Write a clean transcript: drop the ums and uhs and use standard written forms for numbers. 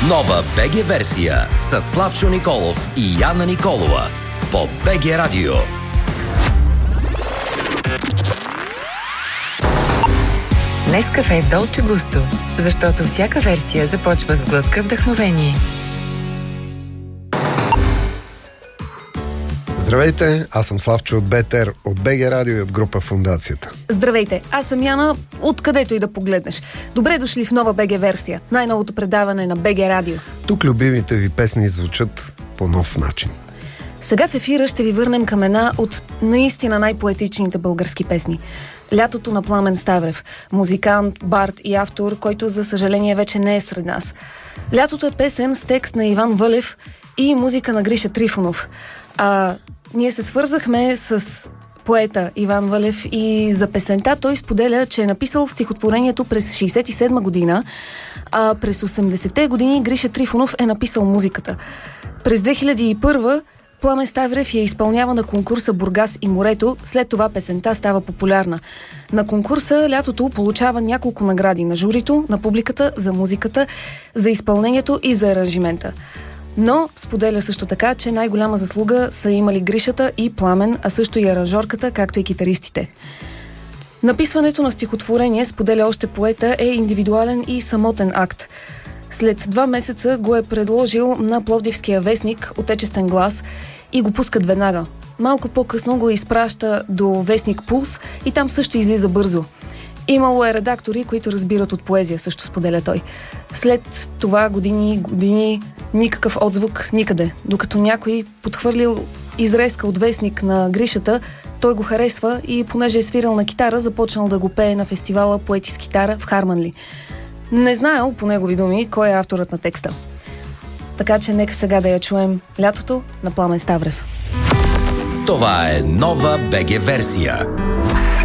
Нова БГ версия с Славчо Николов и Яна Николова по БГ Радио. Нескафе Долче Густо, защото всяка версия започва с глътка вдъхновение. Здравейте, аз съм Славчо от БТР, от БГ Радио и от група Фондацията. Здравейте, аз съм Яна, откъдето и да погледнеш. Добре дошли в нова БГ версия, най-новото предаване на БГ Радио. Тук любимите ви песни звучат по нов начин. Сега в ефира ще ви върнем към една от наистина най-поетичните български песни. Лятото на Пламен Ставрев, музикант, бард и автор, който за съжаление вече не е сред нас. Лятото е песен с текст на Иван Вълев и музика на Гриша Трифонов. Ние се свързахме с поета Иван Вълев и за песента той споделя, че е написал стихотворението през 67 година, а през 80-те години Гриша Трифонов е написал музиката. През 2001 Пламен Ставрев я изпълнява на конкурса Бургас и морето, след това песента става популярна. На конкурса лятото получава няколко награди на журито, на публиката, за музиката, за изпълнението и за аранжимента. Но споделя също така, че най-голяма заслуга са имали Гришата и Пламен, а също и аранжорката, както и китаристите. Написването на стихотворение, споделя още поета, е индивидуален и самотен акт. След 2 месеца го е предложил на Пловдивския вестник Отечествен глас и го пускат веднага. Малко по-късно го изпраща до вестник Пулс и там също излиза бързо. Имало е редактори, които разбират от поезия, също споделя той. След това години, никакъв отзвук никъде. Докато някой подхвърлил изрезка от вестник на Гришата, той го харесва и понеже е свирал на китара, започнал да го пее на фестивала Поети с китара в Харманли. Не знаел, по негови думи, кой е авторът на текста. Така че нека сега да я чуем. Лятото на Пламен Ставрев. Това е нова БГ версия.